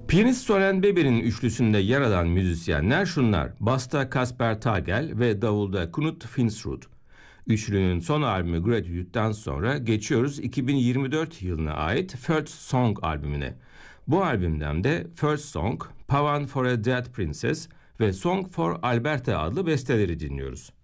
Piyanist Soren Weber'in üçlüsünde yer alan müzisyenler şunlar: basta Kasper Tagel ve davulda Knut Finsrud. Üçlünün son albümü Gratitude'dan sonra geçiyoruz 2024 yılına ait First Song albümüne. Bu albümden de First Song, Pavan for a Dead Princess ve Song for Alberta adlı besteleri dinliyoruz.